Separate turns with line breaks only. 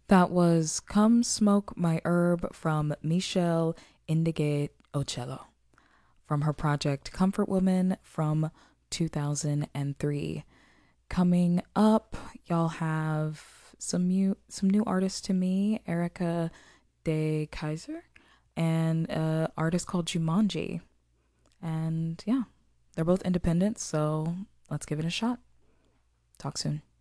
That was Come Smoke My Herb from Michelle Indigate Ocello from her project Comfort Woman from 2003. Coming up, y'all have some new artists to me, Erica De Kaiser, and an artist called Jumanji. And yeah, they're both independent, so let's give it a shot. Talk soon.